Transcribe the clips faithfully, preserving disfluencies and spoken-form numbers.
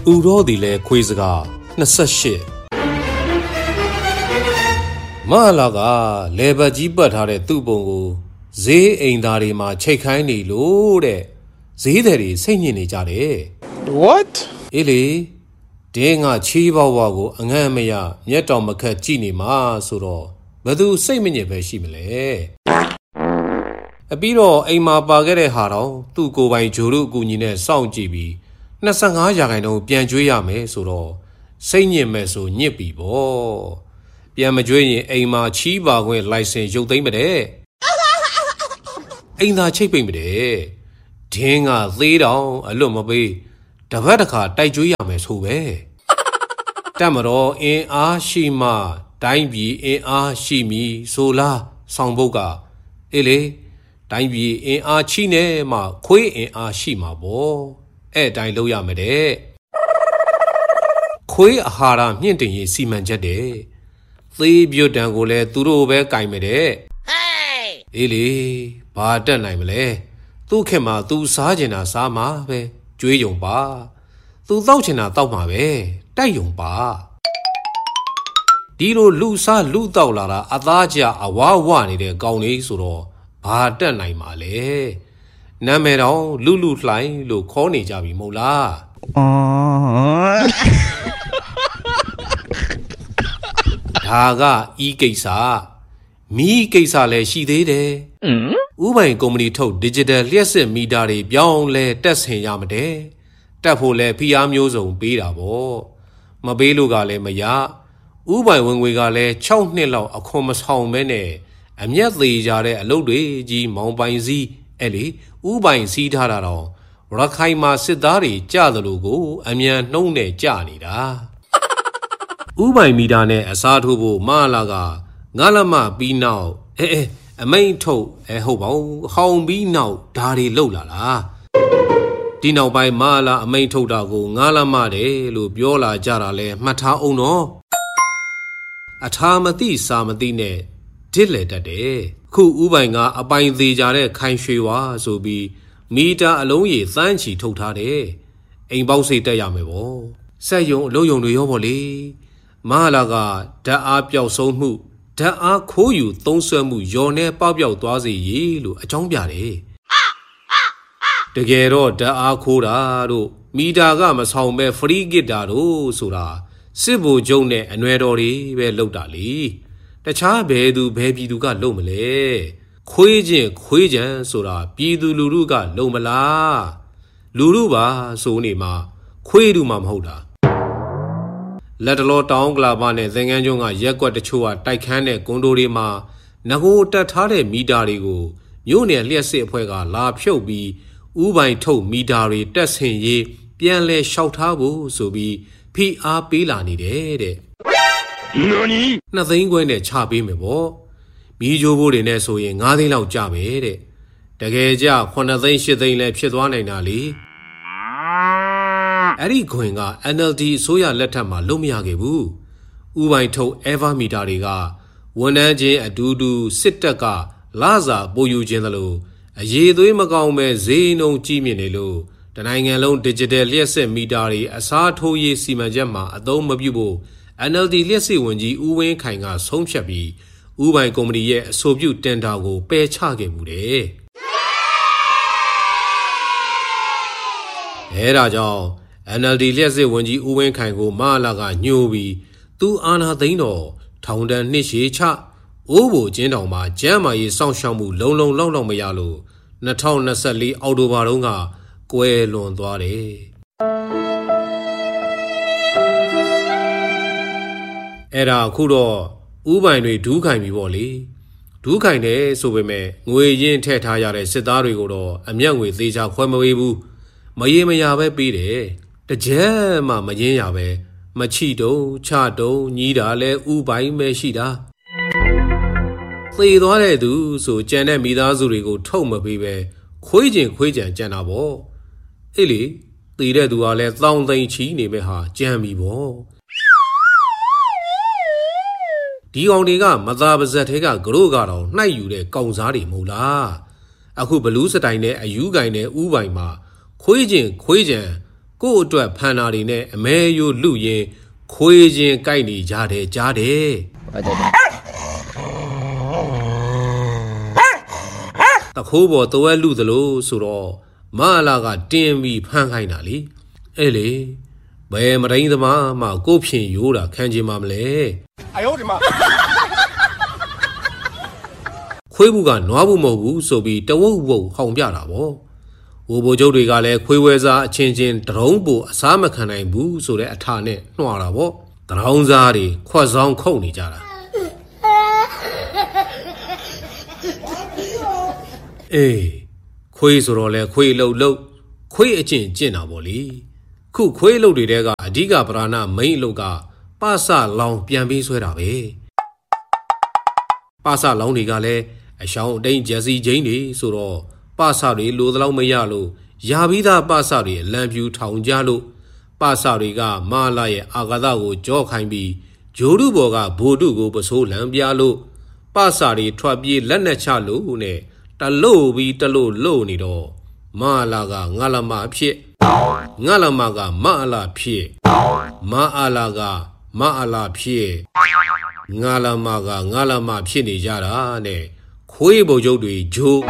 ဥရောဒီလဲခွေးစကား၂၈မလာကလေဘတ်ကြီးပတ်ထားတဲ့သူ့ပုံကိုဈေးအိမ်သားတွေမှာချိတ်ခိုင်းနေလို့တဲ့ဈေးသည်တွေစိတ်ညစ်နေကြတယ် What အေးလေဒင်းကချီးပေါဝါကိုအငန့်မရမျက်တောင်မခက်ကြည့်နေမှာဆိုတော့ဘယ်သူစိတ်မညစ်ပဲရှိမလဲအပြီးတော့အိမ်မှာပါခဲ့တဲ့ဟာတော့သူ့ကိုယ်ပိုင်ဂျိုရုအကူညီနဲ့စောင့်ကြည့်ပြီး၂၅ရာခိုင်နှုန်းပြန်ကျွေးရမယ်ဆိုတော့စိတ်ညစ်မဲ့ဆိုညစ်ပြီပေါ့ပြန်မကျွေးရင်အိမ်မှာချီးပါခွင့်လိုင်စင်ရုပ်သိမ်းမတဲ့အိမ်သာချိတ်ပိတ်မတဲ့ဒင်းကသေးတောင်အလွတ်မပေးတပတ်တစ်ခါတိုက်ကျွေးရမယ်ဆိုပဲတက်မတော်အင်းအားရှိမှတိုင်းပြည်အင်းအားရှိမည်ဆိုလားဆောင်ဘုတ်ကအေးလေတိုင်းပြည်အင်းအားချိနေမှခွေးအင်းအားရှိမှာပေါ့အဲ့အတိုင်းလုပ်ရမယ်တဲ့ခွေးအာဟာရမြင့်တင်ရေးစီမံချက်တဲ့သေးပြုတ်တံကိုလည်းသူတို့ပဲကင်မယ်တဲ့အေးလေဘာတက်နိုင်မလဲသူ့ခင်မှာသူစားကျင်တာစားမှာပဲကြွေးယုံပါသူတောက်ချင်တာတောက်မှာပဲတိုက်ယုံပါဒီလိုလူစားလူတောက်လာတာအသားကျအဝါဝနေတဲ့ကောင်လေးဆိုတော့ဘာတက်နိုင်မှာလဲနာမည်တော့လူလူလှိုင်းလို့ခေါ်နေကြပြီမဟုတ်လားအော်ဒါကဤကိစ္စမီးကိစ္စလည်းရှိသေးတယ်ဥပိုင်ကုမ္ပဏီထုတ် digital လျှက်စစ်မီတာတွေပြောင်းလဲတက်ဆင်ရမတဲ့တက်ဖို့လဲဖိအားမျိုးစုံပေးတာပေါ့မပေးလို့ကလည်းမရဥပိုင်ဝင်ငွေကလည်း၆နှစ်လောက်အခွန်မဆောင်မဲနဲ့အမျက်သေးကြတဲ့အလုပ်တွေကြီးမောင်ပိုင်စည်းအဲ့လေဥပိုင်စီးထားတာတော့ရခိုင်မှာစစ်သားတွေကြသလိုကိုအမြန်နှုံးနဲ့ကြနေတာဥပိုင်မီတာနဲ့အစားထိုးဖို့မလာကငါလမပြီးနောက်အဲအဲအမိန်ထုတ်အဲဟုတ်ပါဘူးဟောင်ပြီးနောက်ဒါတွေလောက်လာလားဒီနောက်ပိုင်းမလာအမိန်ထုတ်တာကိုငါလမတယ်လို့ပြောလာကြတာလဲမှတ်ထားအောင်နော်အထာမသိစာမသိနဲ့ဒစ်လေတတ်တယ်ခုဥပိုင်ကအပိုင်သေးကြတဲ့ခိုင်ရွှေဝါဆိုပြီးမီတာအလုံးကြီးသန်းချီထုတ်ထားတယ်အိမ်ပေါက်စိတ်တက်ရမယ်ပေါ့ဆက်ယုံအလုံးယုံတွေရောပေါ့လေမလာကဓာတ်အားပျောက်ဆုံးမှုဓာတ်အားခိုးယူသုံးဆွဲမှုရော်နေပေါက်ပြောက်သွားစေရလို့အကြောင်းပြတယ်တကယ်တော့ဓာတ်အားခိုးတာတို့မီတာကမဆောင်ပဲဖရီးဂစ်တာတို့ဆိုတာစစ်ဗိုလ်ချုပ်နဲ့အနွယ်တော်တွေပဲလုပ်တာလေတခြားဘယ်သူဘယ်ပြည်သူကလုပ်မလဲခွေးချင်းခွေးချံဆိုတာပြည်သူလူထုကလုပ်မလားလူထုပါဆိုနေမှာခွေးတူမှမဟုတ်တာလက်တလောတောင်းကလာပါနဲ့သင်္ကန်းကျွန်းကရက်ကွက်တချို့ကတိုက်ခန်းတဲ့ကွန်ဒိုတွေမှာငကိုတက်ထားတဲ့မီတာတွေကိုမြို့နယ်လျှက်စစ်အဖွဲ့ကလာဖြုတ်ပြီးဥပိုင်ထုတ်မီတာတွေတက်ဆင်ရေးပြန်လဲလျှောက်ထားဖို့ဆိုပြီးဖိအားပေးလာနေတယ်တဲ့နော်နှစ်သိန်းခွဲနဲ့ချပေးမယ်ပေါ့မီးကြိုးဘိုးတွေနဲ့ဆိုရင်၅သိန်းလောက်ကျမယ်တဲ့တကယ်ကြခုနှစ်သိန်း၈သိန်းလည်းဖြစ်သွားနိုင်တာလေအဲ့ဒီခွင်က အန် အယ် ဒီ အစိုးရလက်ထက်မှာလုံးမရခဲ့ဘူးဥပိုင်ထုတ် Ever မီတာတွေကဝန်ထမ်းချင်းအတူတူစစ်တပ်ကလစာပိုယူခြင်းသလိုအရေးသွေးမကောင်းပဲဈေးနှုန်းကြီးမြင့်နေလို့တနိုင်ငံလုံး digital လျှက်စစ်မီတာတွေအစားထိုးရေးစီမံချက်မှာအသုံးမပြုဖို့ အန် အယ် ဒီ လျှက်စစ်ဝန်ကြီးဦးဝင်းခိုင်ကဆုံးဖြတ်ပြီးဥပိုင်ကုမ္ပဏီရဲ့အဆိုပြုတင်ဒါကိုပယ်ချခဲ့မှုတယ်အဲဒါကြောင့် အန် အယ် ဒီ လျှက်စစ်ဝန်ကြီးဦးဝင်းခိုင်ကိုမလာကညှို့ပြီးသူအာဏာသိမ်းတော့ထောင်ဒဏ်နှစ်ရှည်ချအိုးဘိုကျင်းတောင်မှာကျမ်းမာရေးစောင့်ရှောက်မှုလုံလုံလောက်လောက်မရလို့၂၀၂၄အောက်တိုဘာတုန်းကကွယ်လွန်သွားတယ်အဲ့ဒါအခုတော့ဥပိုင်တွေဒူးခိုင်ပြီပေါ့လေဒူးခိုင်တယ်ဆိုပေမဲ့ငွေရင်းထည့်ထားရတဲ့စစ်သားတွေကိုတော့အမျက်ငွေသေးချခွဲမပေးဘူးမရေမရပဲပေးတယ်တကြက်မှမရင်းရပဲမချီတုံချတုံညီးတာလဲဥပိုင်ပဲရှိတာသေသွားတဲ့သူဆိုကြံတဲ့မိသားစုတွေကိုထုတ်မပေးပဲခွေးကျင်ခွေးကြံကြံတာပေါ့အေးလေသေတဲ့သူကလည်းသောင်းသိန်းချီနေမဲ့ဟာကြံပြီပေါ့ဒီကောင်တွေကမသားပါဇက်ထဲကဂရို့ကတော့နှိုက်ယူတဲ့ကောင်စားတွေမဟုတ်လားအခုဘလူးစတိုင်နဲ့အယူကိုင်နဲ့ဥပိုင်မှာခွေးကျင်ခွေးကြံကို့အတွက်ဖန်နာတွေနဲ့အမဲယိုလူရင်ခွေးချင်းကြိုက်နေကြတယ်ကြားတယ်တခိုးပေါ်တဝက်လူသလိုဆိုတော့မအလာကတင်းပြီးဖမ်းခိုင်းတာလေအဲ့လေဘယ်မရင်းသမားမှကို့ဖြင့်ရိုးတာခံချင်မှာမလဲအယောဒီမှာခွေးဘူးကနွားဘူးမဟုတ်ဘူးဆိုပြီးတဝုတ်ဝုတ်ဟောင်ပြတာပေါ့ဟိုဘိုလ်ချုပ်တွေကလည်းခွေးဝဲစားအချင်းချင်းတရုံးပူအစားမခံနိုင်ဘူးဆိုတဲ့အထာနဲ့နှွာတာပေါ့တရောင်းစားတွေခွက်ဆောင်ခုတ်နေကြတာအေးခွေးဆိုတော့လဲခွေးလှုပ်လှုပ်ခွေးအကျင့်ကျင့်တာပေါ့လေခုခွေးလှုပ်တွေတဲကအဓိကပဓာနာမိန်အလုပ်ကပစလောင်ပြန်ပြီးဆွဲတာပဲပစလောင်တွေကလည်းအရှောင်းအတိန်ဂျက်စီချင်းတွေဆိုတော့ပစတွေလိုသလောက်မရလို့ယာပြီးသားပစတွေအလံပြူထောင်ကြလို့ပစတွေကမာလာရဲ့အာဂါသကိုကြောခိုင်းပြီးဂျိုးတုဘော်ကဘိုတုကိုပစိုးလံပြလို့ပစတွေထွက်ပြေးလက်နဲ့ချလို့နဲ့တလို့ပြီးတလို့လို့နေတော့မာလာကငါလမဖြစ်ငါလမကမအလာဖြစ်မအလာကမအလာဖြစ်ငါလမကငါလမဖြစ်နေကြတာနဲ့ခွေးဘုံကျုပ်တွေဂျိုး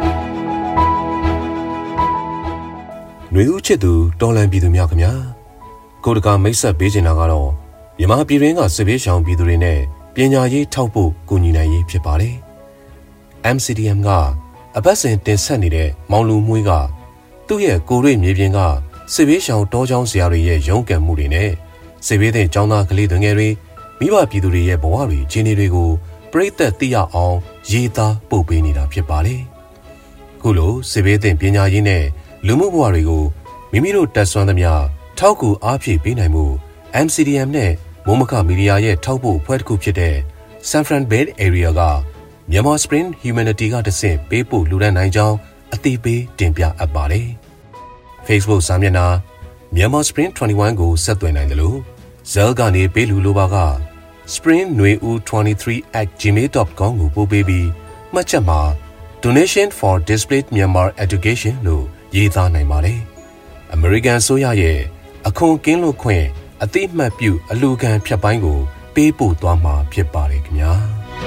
ຫນွေဦးချစ်သူတော်လန်ပြည်သူများခင်ဗျာကိုတကာမိတ်ဆက်ပေးချင်တာကတော့မြန်မာပြည်ရင်းကစစ်ဘေးရှောင်ပြည်သူတွေနဲ့ပညာရေးထောက်ဖို့ကူညီနိုင်ရေးဖြစ်ပါတယ် M C D M ကအပတ်စဉ်တင်ဆက်နေတဲ့မောင်လူမွေးကသူ့ရဲ့ကိုရိမြေပြင်ကစစ်ဘေးရှောင်တောချောင်းဆရာတွေရဲ့ရုန်းကန်မှုတွေနဲ့စစ်ဘေးတဲ့ကျောင်းသားကလေးတွေငယ်တွေမိဘပြည်သူတွေရဲ့ဘဝတွေခြေနေတွေကိုပြိသက်သိရအောင်ရေးသားပို့ပေးနေတာဖြစ်ပါတယ်ခုလိုစစ်ဘေးတဲ့ပညာရေးနဲ့လူမှုဘဝတွေကိုမိမိတို့တက်ဆွမ်းသမျှထောက်ကူအားဖြည့်ပေးနိုင်မှု M C D M နဲ့မုံမခမီဒီယာရဲ့ထောက်ပို့အဖွဲ့တစ်ခုဖြစ်တဲ့ San Fran Bay Area ကမြန်မာ Spring Humanity ကတဆင့်ပေးပို့လူဒန်းနိုင်ကြောင်းအသိပေးတင်ပြအပ်ပါတယ်။ Facebook စာမျက်နှာမြန်မာ Spring ၂၁ကိုဆက်သွယ်နိုင်တယ်လို့ Zell ကနေပေးလူလိုပါက spring nui u twenty-three at gmail dot com ကိုပို့ပေးပြီးမှတ်ချက်မှာ Donation for Displaced Myanmar Education လို့ရေးသားနိုင်ပါတယ်။ American ဆိုရရဲ့အခွန်ကင်းလွတ်ခွင့်အတိအမှတ်ပြုအလူခံဖြတ်ပိုင်းကိုပေးပို့သွားမှာဖြစ်ပါတယ်ခင်ဗျာ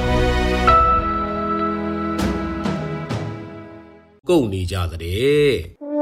ကုန်နေကြတဲ့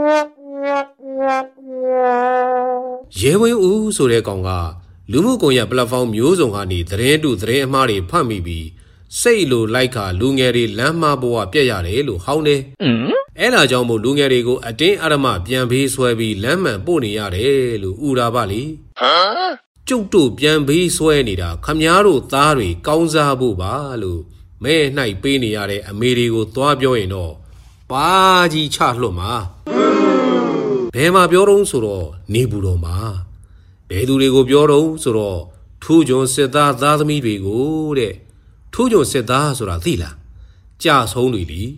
ရဲဝင်းဦးဆိုတဲ့ကောင်ကလူမှုကွန်ရက်ပလက်ဖောင်းမျိုးစုံကနေသတင်းတူသတင်းအမှားတွေဖတ်မိပြီးစိတ်လိုလိုက်ခါလူငယ်တွေလမ်းမဘဝပြက်ရတယ်လို့ဟောင်းတယ်အဲ့ဒါကြောင့်မို့လူငယ်တွေကိုအတင်းအဓမ္မပြန်ပေးဆွဲပြီးလမ်းမှန်ပို့နေရတယ်လို့ဥရာပါလေဟမ်ကျုပ်တို့ပြန်ပေးဆွဲနေတာခမည်းတော်သားတွေကောင်းစားဖို့ပါလို့မဲနှိုက်ပေးနေရတဲ့အမေတွေကိုသွားပြောရင်တော့ပါကြီးချလွတ်မှာဘယ်မှာပြောတော့ဆိုတော့နေဘူးတော်မှာဘယ်သူတွေကိုပြောတော့ဆိုတော့ထူးချွန်စစ်သားသားသမီးတွေကိုတဲ့ထူးချွန်စစ်သားဆိုတာသိလားကြဆုံးတွေလी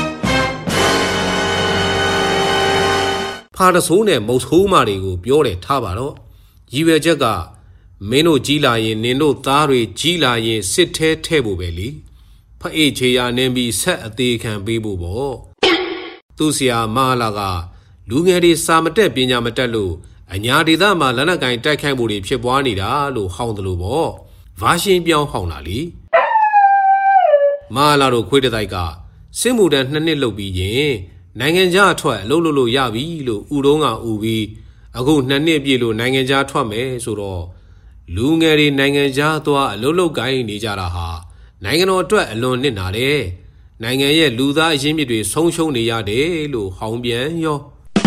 ဖာတဆိုးနဲ့မုတ်ဆိုးမတွေကိုပြောတယ်ထားပါတော့ရည်ရွယ်ချက်ကမင်းတို့ကြီးလာရင်နင်တို့သားတွေကြီးလာရင်စစ်ထဲထဲဖို့ပဲလေဖအေးချေရနင်းပြီးဆက်အသေးခံပေးဖို့ပေါ့သူဆရာမလာကလူငယ်တွေစာမတက်ပညာမတက်လို့အညာဒေသမှာလက်နက်ကင်တိုက်ခိုက်မှုတွေဖြစ်ပွားနေတာလို့ဟောင်းတယ်လို့ပေါ့ဗာရှင်ပြောင်းဟောင်းတာလေမလာတို့ခွေးတဲ့တိုက်ကစစ်မှုတန်းနှစ်နှစ်လုပ်ပြီးရင်နိုင်ငံခြားထွက်အလုပ်လုပ်လို့ရပြီလို့ဥတုံးကဥပြီးအခုနှစ်နှစ်ပြည့်လို့နိုင်ငံခြားထွက်မယ်ဆိုတော့လူငယ်တွေနိုင်ငံခြားသွားအလုပ်လုပ်ကိုင်းနေကြတာဟာနိုင်ငံတော်အတွက်အလွန်နစ်နာတယ်နိုင်ငံရဲ့လူသားအရင်းမြစ်တွေဆုံးရှုံးနေရတယ်လို့ဟောင်းပြန်ရော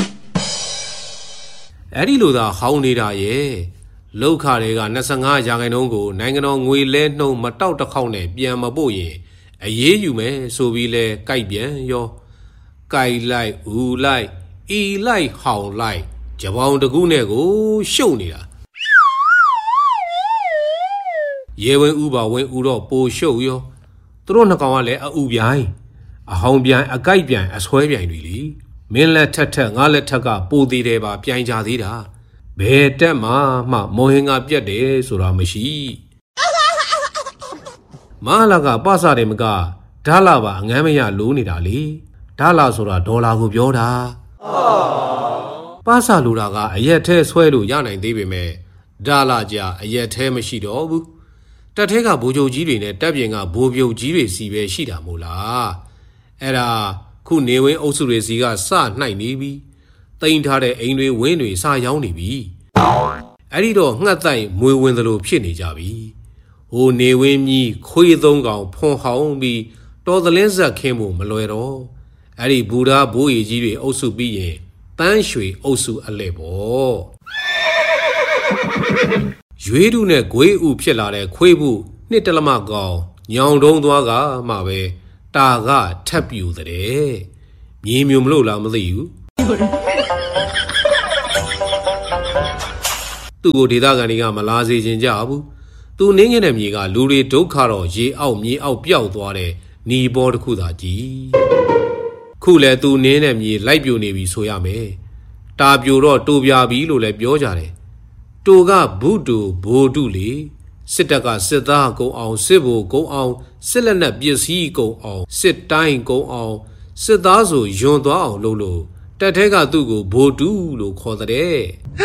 အဲ့ဒီလိုသာဟောင်းနေတာရဲ့လောက်ခတွေက၂၅ရာခိုင်နှုန်းကိုနိုင်ငံတော်ငွေလဲနှုံမတောက်တစ်ခေါက်နဲ့ပြန်မပို့ရင်အရေးယူမယ်ဆိုပြီးလဲကြိုက်ပြန်ရောကြိုက်လိုက်ဦးလိုက်အီလိုက်ဟောင်းလိုက်ကြပောင်တကူးနဲ့ကိုရှုပ်နေတာရေဝင်ဥပါဝင်ဥတော့ပိုရှုပ်ရောသူတို့နှစ်ကောင်ကလည်းအဥပြိုင်အဟောင်းပြိုင်အကြိုက်ပြိုင်အဆွဲပြိုင်တွေလीမင်းလက်ထက်ထက်ငါလက်ထက်ကပိုသေးတယ်ပါပြိုင်ကြသေးတာဘယ်တက်မှမှမော်ဟင်ကပြက်တယ်ဆိုတာမရှိမလာကပစတယ်မကဓာလာပါအငမ်းမရလိုးနေတာလေဓာလာဆိုတာဒေါ်လာကိုပြောတာဘပါစာလူတာကအရက်ထဲဆွဲလို့ရနိုင်သေးပေမဲ့ဒါလာကြအရက်ထဲမရှိတော့ဘူးတက်ထဲကဘိုးချုပ်ကြီးတွေနဲ့တပ်ပြင်ကဘိုးပြုတ်ကြီးတွေစီပဲရှိတာမို့လားအဲ့ဒါခုနေဝင်းအုပ်စုတွေစီကစနှိုက်နေပြီတိန်ထားတဲ့အိမ်တွေဝင်းတွေစရောင်းနေပြီအဲ့ဒီတော့ငှက်တိုင်မွေဝင်သလိုဖြစ်နေကြပြီဟိုနေဝင်းကြီးခွေးသုံးကောင်ဖွန်ဟောင်းပြီးတော်သလင်းဆက်ခင်းဖို့မလွယ်တော့အဲ့ဒီဘူရာဘိုးကြီးကြီးတွေအုပ်စုပြီးရင်ပန်းရွှေအုပ်စုအလဲပေါ့ရွေးတုနဲ့ဂွေးဥဖြစ်လာတဲ့ခွေးဘူးနှစ်တလမကောင်ညောင်တုံးသွားကမှပဲတာကထပ်ပြူတဲ့မြင်းမျိုးမလို့လားမသိဘူးသူ့ကိုဒေသခံတွေကမလာစေချင်ကြဘူးသူနင်းခဲ့တဲ့မြေကလူတွေဒုက္ခတော့ရေအောက်မြေအောက်ပျောက်သွားတဲ့နီဘောတစ်ခုသာကြည်ခုလဲသူနင်းတဲ့မြေလိုက်ပြိုနေပြီဆိုရမယ်တာပြိုတော့တူပြပြီလို့လည်းပြောကြတယ်တူကဘုတူဘိုတုလေစစ်တပ်ကစစ်သားကုံအောင်စစ်ဘိုကုံအောင်စစ်လက်နက်ပစ္စည်းကုံအောင်စစ်တိုင်းကုံအောင်စစ်သားဆိုယွန်သွားအောင်လုပ်လို့တက်ထဲကသူ့ကိုဘိုတုလို့ခေါ်တဲ့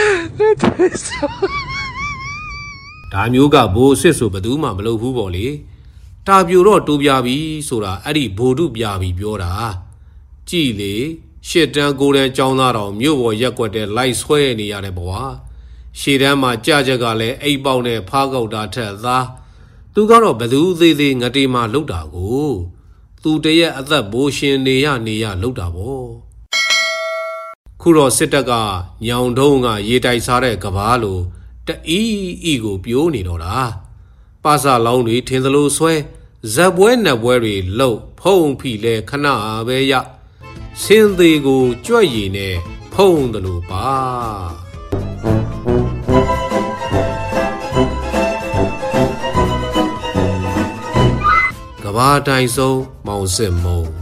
ဒါမျိုးကဘိုးစစ်ဆိုဘယ်သူမှမလုပ်ဘူးပေါ့လေတာပြိုတော့တူပြပြီဆိုတာအဲ့ဒီဘိုတုပြပြီပြောတာကြည်လေရှစ်တန်းကိုယ်တန်းចောင်းသားတော်မြို့ပေါ်ရက်ွက်တဲ့လိုက်ဆွဲနေရတဲ့ဘဝရှေ့တန်းမှာကြကြကလည်းအိပ်ပေါက်နဲ့ဖားကောက်တာထက်သားသူကတော့ဘသူသေးသေးငတေးမှလှုပ်တာကိုသူတရက်အသက်ဘိုးရှင်နေရနေရလှုပ်တာပေါ့ခုတော့စစ်တပ်ကညောင်တုံးကရေတိုက်စားတဲ့ကဘာလိုတအီးအီကိုပြိုးနေတော့တာပါစာလောင်းတွေထင်သလိုဆွဲဇက်ပွဲနက်ပွဲတွေလှုပ်ဖုံဖိလဲခဏပဲရစင်းသေးကိုကြွက်ရည်နဲ့ဖုံသလိုပါကဘာတိုင်ဆုံးမောင်စစ်မုံ